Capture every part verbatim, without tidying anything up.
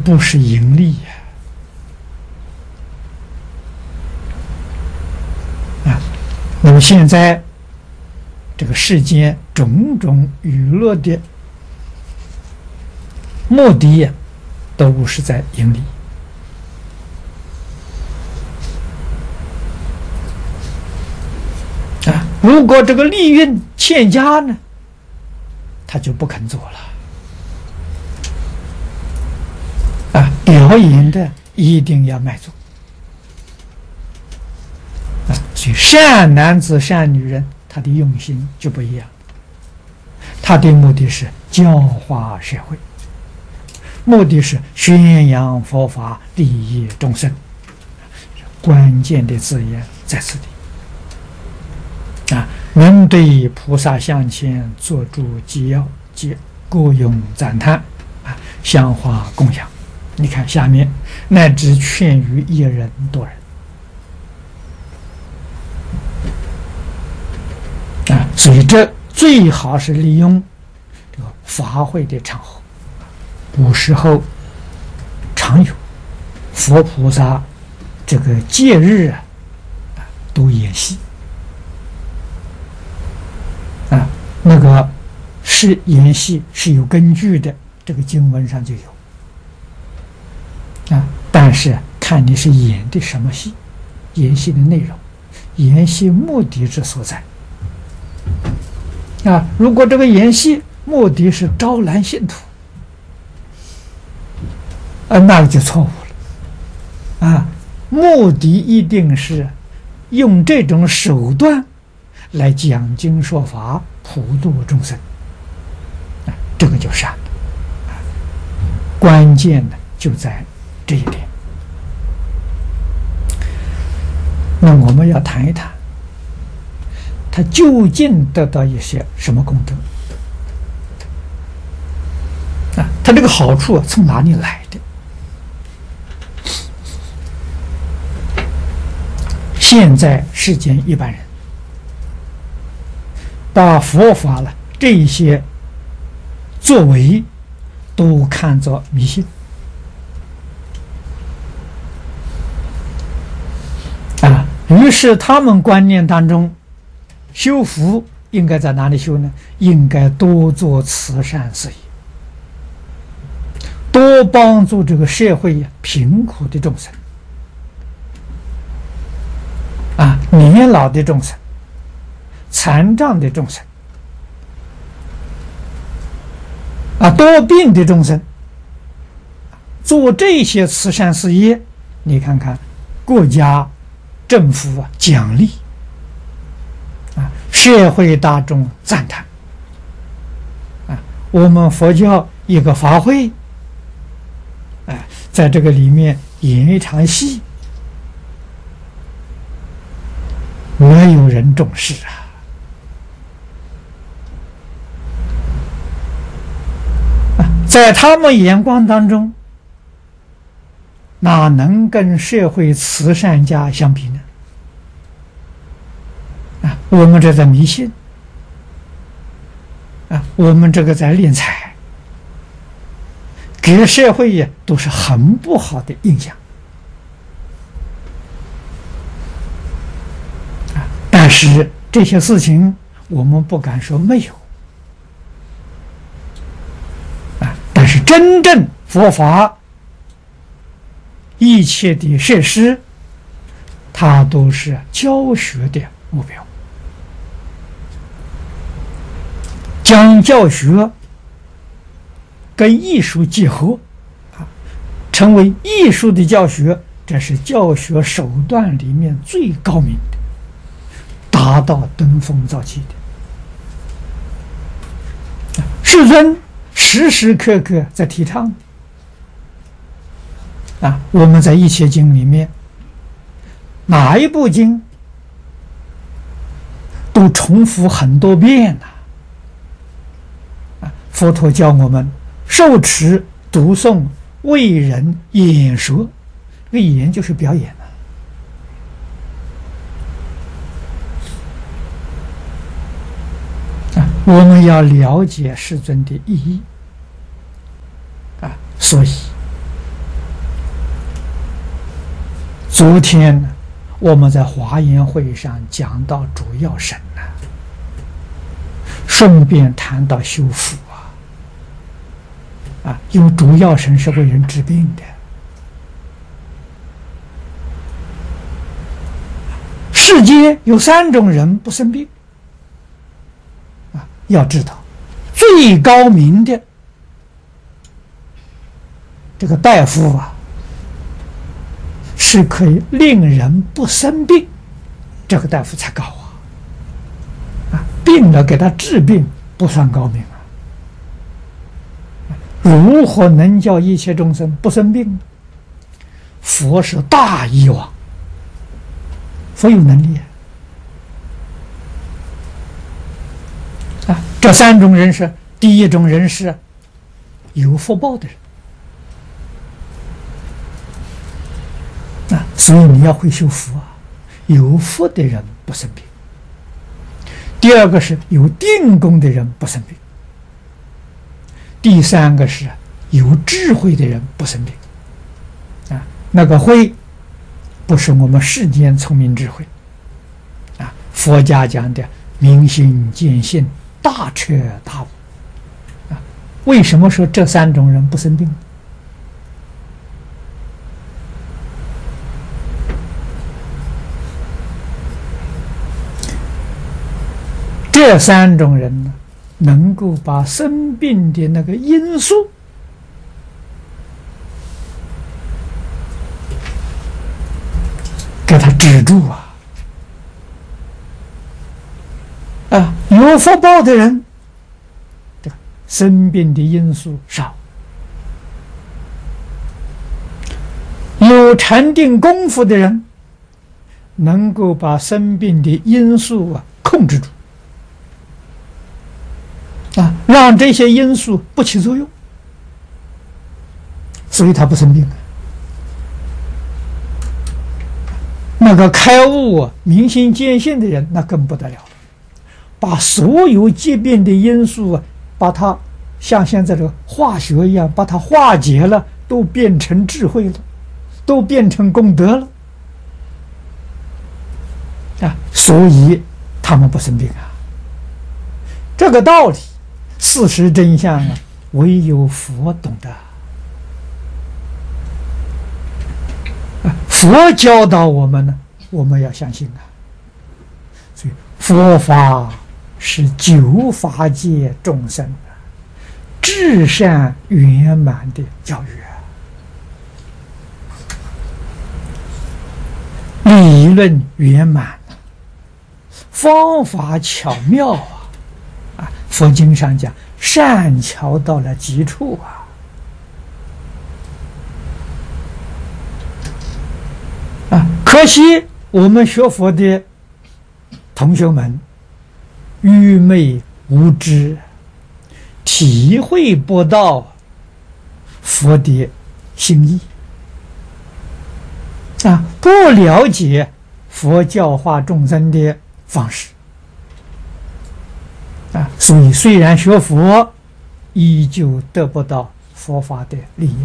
不是盈利呀！啊，那么现在这个世间种种娱乐的目的呀，都是在盈利。啊，如果这个利润欠佳呢，他就不肯做了。啊，表演的一定要卖座。啊，所以善男子、善女人，他的用心就不一样。他的目的是教化社会，目的是宣扬佛法，利益众生。关键的字眼在此地。啊，能对菩萨像前做诸纪要及各用赞叹，啊，香花供养。你看下面，乃至劝于一人多人。啊，所以这最好是利用这个法会的场合。古时候常有佛菩萨这个节日啊，都演戏。啊，那个是演戏是有根据的，这个经文上就有。啊，但是看你是演的什么戏，演戏的内容，演戏目的之所在。啊，如果这个演戏目的是招揽信徒，啊，那个就错误了。啊，目的一定是用这种手段来讲经说法，普度众生。啊，这个就善了。啊，关键呢就在这一点。那我们要谈一谈，他究竟得到一些什么功德？啊，他这个好处啊，从哪里来的？现在世间一般人把佛法了这些作为都看作迷信。啊，于是他们观念当中，修福应该在哪里修呢？应该多做慈善事业，多帮助这个社会贫苦的众生，啊，年老的众生，残障的众生，啊，多病的众生，做这些慈善事业，你看看国家政府啊奖励，啊，社会大众赞叹，啊，我们佛教一个法会，哎、啊，在这个里面演一场戏，没有人重视啊。啊，在他们眼光当中，哪能跟社会慈善家相比呢？啊，我们这在迷信，啊，我们这个在敛财，给社会也都是很不好的印象。啊，但是这些事情我们不敢说没有。啊，但是真正佛法一切的设施，它都是教学的目标，将教学跟艺术结合，啊，成为艺术的教学，这是教学手段里面最高明的，达到登峰造极的。世尊时时刻刻在提倡。啊，我们在《一切经》里面，哪一部经都重复很多遍呐、啊。啊，佛陀教我们受持、读诵、为人演说，这个演就是表演啊。啊，我们要了解世尊的意义啊，所以昨天呢，我们在华严会上讲到主要神呢，顺便谈到修福啊，啊，因为主要神是为人治病的。世间有三种人不生病啊，要知道，最高明的这个大夫啊，是可以令人不生病，这个大夫才高啊！啊，病了给他治病不算高明啊。如何能叫一切众生不生病呢？佛是大医王，佛有能力啊！啊，这三种人是：第一种人是有福报的人。啊，所以你要会修福啊，有福的人不生病。第二个是有定功的人不生病。第三个是有智慧的人不生病。啊，那个慧不是我们世间聪明智慧，啊，佛家讲的明心见性、大彻大悟。啊，为什么说这三种人不生病呢？这三种人呢，能够把生病的那个因素给他止住啊！啊，有福报的人，这个生病的因素少；有禅定功夫的人，能够把生病的因素啊控制住。啊，让这些因素不起作用，所以他不生病。那个开悟、明心见性的人，那更不得了了，把所有疾病的因素啊，把它像现在这个化学一样，把它化解了，都变成智慧了，都变成功德了。啊，所以他们不生病啊。这个道理。事实真相啊，唯有佛懂得。啊，佛教导我们呢，我们要相信啊。所以佛法是九法界众生啊至善圆满的教育啊，理论圆满，方法巧妙啊。佛经上讲，善巧到了极处啊！啊，可惜我们学佛的同学们愚昧无知，体会不到佛的心意啊，不了解佛教化众生的方式。啊，所以虽然学佛，依旧得不到佛法的利益。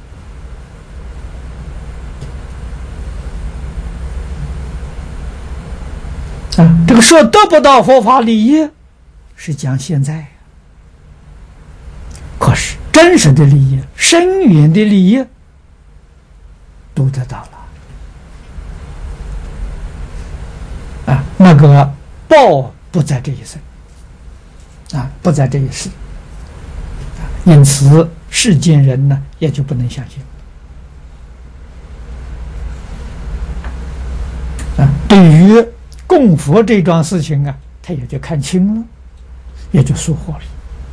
啊，这个说得不到佛法利益，是讲现在。可是真实的利益、深远的利益，都得到了。啊，那个报不在这一生。啊，不在这一世，因此世间人呢也就不能相信。啊，对于供佛这桩事情啊，他也就看清了，也就疏忽了。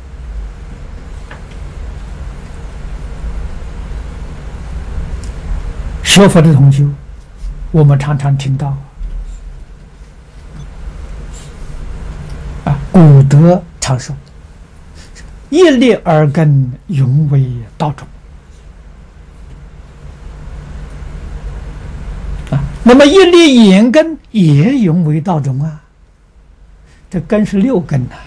学佛的同修，我们常常听到啊，古德常说：“一粒耳根，永为道种。”啊，那么一粒眼根也永为道种啊。这根是六根呐、啊，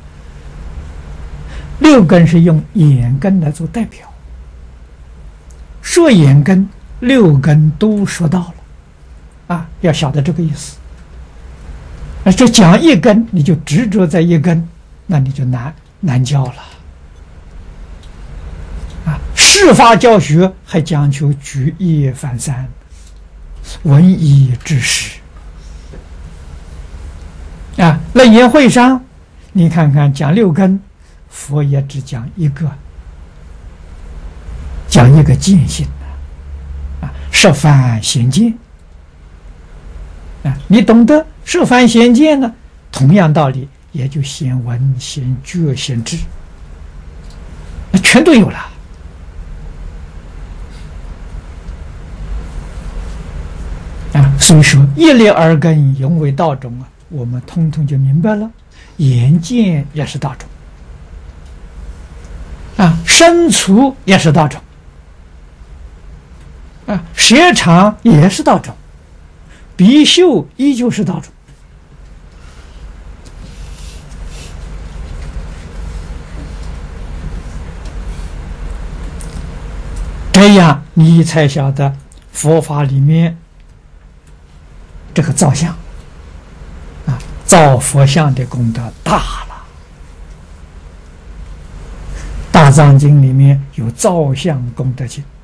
六根是用眼根来做代表，说眼根，六根都说到了。 啊，要晓得这个意思。啊，这讲一根，你就执着在一根，那你就难难教了。啊，事法教学还讲求举一反三，文以治实。啊，楞严会上，你看看讲六根，佛也只讲一个，讲一个见性的，啊，十番显见。啊，你懂得十番显见呢，同样道理，也就显闻、显觉、显智，那全都有了。啊，所以说一粒耳根，永为道种啊，我们通通就明白了。眼见也是道种，啊，身处也是道种，啊，舌长也是道种。鼻嗅依旧是道种，这样你才晓得佛法里面这个造像啊，造佛像的功德大了。大藏经里面有造像功德经。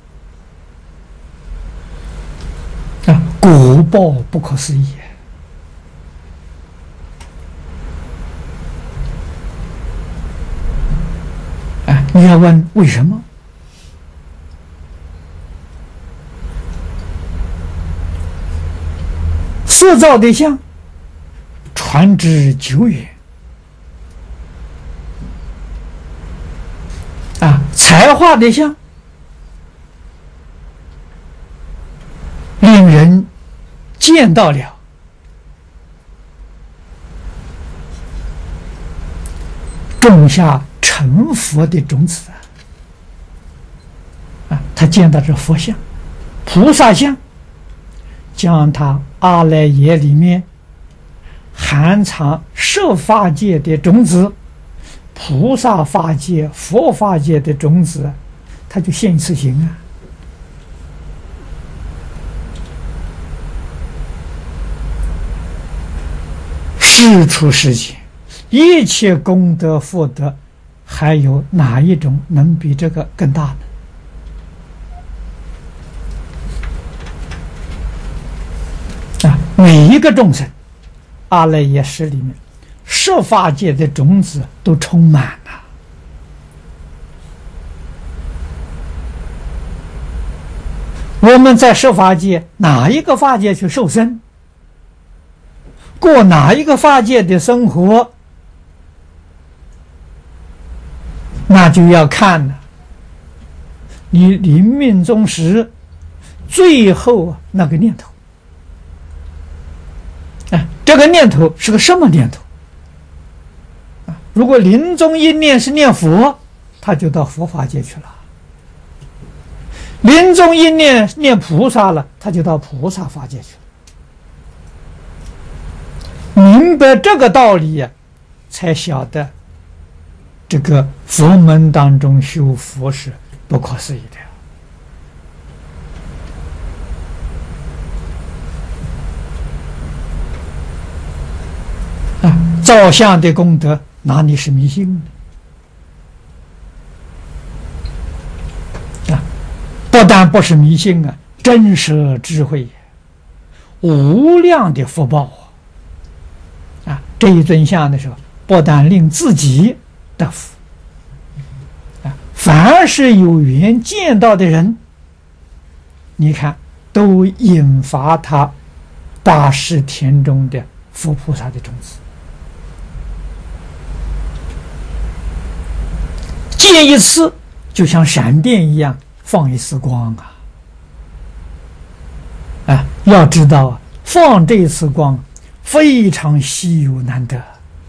啊，果报不可思议啊！你要问为什么？塑造的像传之久远啊，才华的像令人见到了，种下成佛的种子啊！他见到这佛像、菩萨像，将他阿赖耶里面含藏十法界的种子、菩萨法界、佛法界的种子，他就现一次行啊！世出世间，一切功德福德，还有哪一种能比这个更大呢？啊，每一个众生，阿赖耶识里面，十法界的种子都充满了。我们在十法界哪一个法界去受生？过哪一个法界的生活，那就要看了你临命终时最后那个念头。啊，这个念头是个什么念头？啊，如果临终一念是念佛，他就到佛法界去了；临终一念念菩萨了，他就到菩萨法界去了。明白这个道理呀、啊，才晓得这个佛门当中修佛是不可思议的啊！造像的功德哪里是迷信的啊？不但不是迷信啊，真实智慧，无量的福报啊！啊，这一尊像的时候，不但令自己得福，啊，凡是有缘见到的人，你看都引发他八识田中的佛菩萨的种子。见一次，就像闪电一样放一丝光啊！啊，要知道啊，放这一次光非常稀有难得。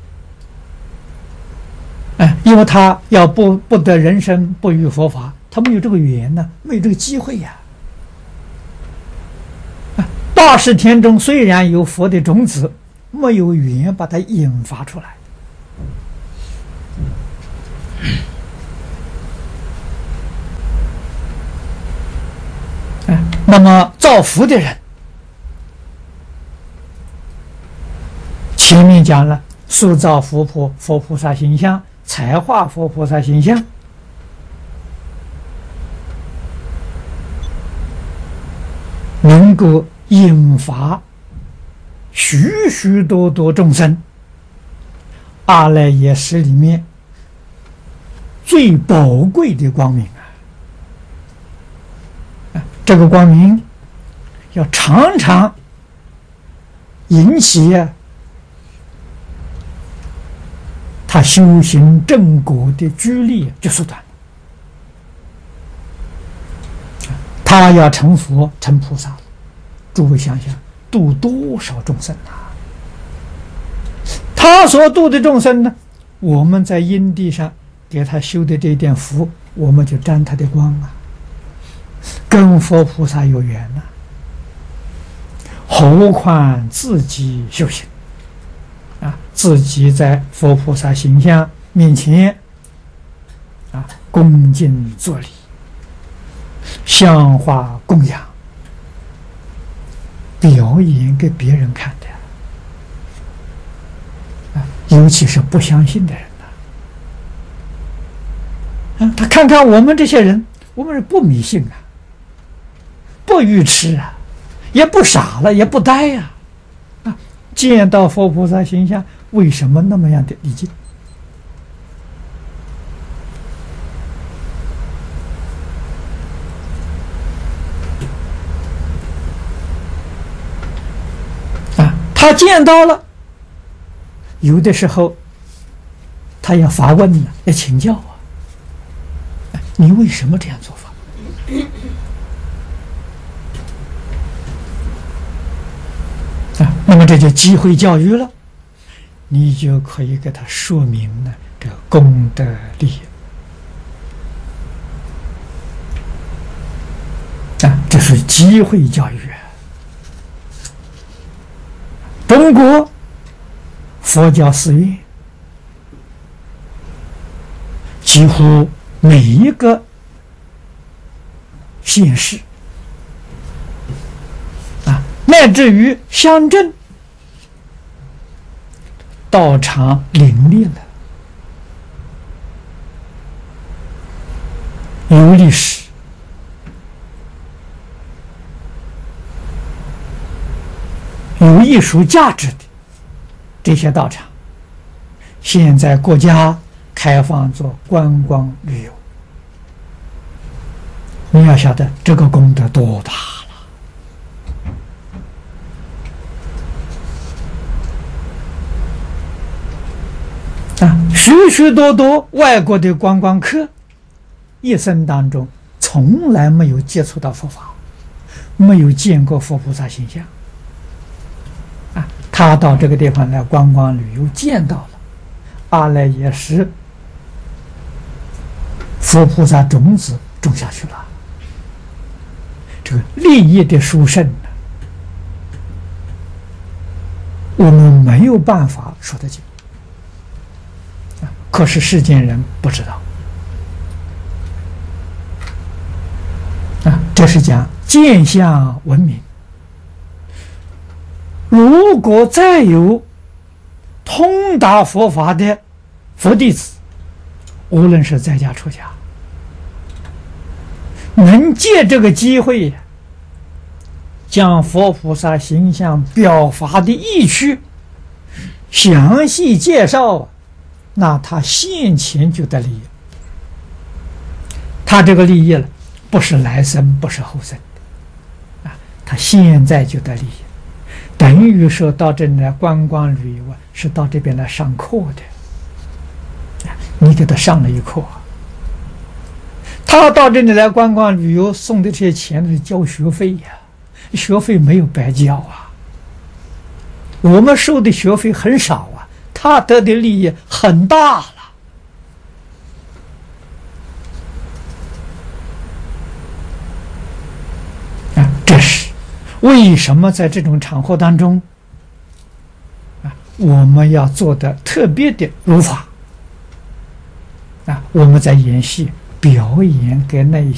哎，因为他要不不得人生，不遇佛法，他没有这个缘呢，没有这个机会呀。啊，八识田中虽然有佛的种子，没有缘把它引发出来。哎，那么造福的人， 前面讲了，塑造佛菩佛菩萨形象，彩画佛菩萨形象，能够引发许许多多众生。阿赖耶识里面最宝贵的光明啊！这个光明要常常引起啊，他修行正果的距离就缩短了。他要成佛成菩萨了，诸位想想，度多少众生啊！他所度的众生呢，我们在因地上给他修的这点福，我们就沾他的光啊，跟佛菩萨有缘啊。何况自己修行啊，自己在佛菩萨形象面前啊，恭敬作礼，香花供养，表演给别人看的。尤其是不相信的人呐、啊，他看看我们这些人，我们是不迷信啊，不愚痴啊，也不傻了，也不呆呀、啊，啊，见到佛菩萨形象，为什么那么样的礼敬？啊，他见到了。有的时候，他要发问呢，要请教啊。你为什么这样做法？啊，那么这就机会教育了，你就可以给他说明呢这个功德利益。啊，这是机会教育啊。中国佛教寺院几乎每一个县市啊，乃至于乡镇，道场林立了，有历史，有艺术价值的这些道场，现在国家开放做观光旅游，你要晓得这个功德多大了啊！许许多多外国的观光客，一生当中从来没有接触到佛法，没有见过佛菩萨形象。他到这个地方来观光旅游，见到了阿赖耶识佛菩萨种子种下去了，这个利益的殊胜呢，我们没有办法说得尽啊。可是世间人不知道啊，这是讲见相闻名。如果再有通达佛法的佛弟子，无论是在家出家，能借这个机会将佛菩萨形象表法的义趣详细介绍，那他现前就得利益。他这个利益了，不是来生，不是后生的啊，他现在就得利益。等于说到这里来观光旅游啊，是到这边来上课的，你给他上了一课，他到这里来观光旅游送的这些钱是交学费呀、啊，学费没有白交啊，我们收的学费很少啊，他得的利益很大了。啊，这是为什么在这种场合当中啊，我们要做的特别的如法啊，我们在演戏表演给那